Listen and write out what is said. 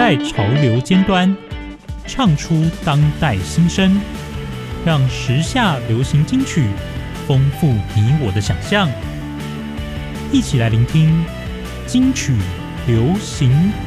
在潮流尖端，唱出当代新声，让时下流行金曲丰富你我的想象。一起来聆听金曲流行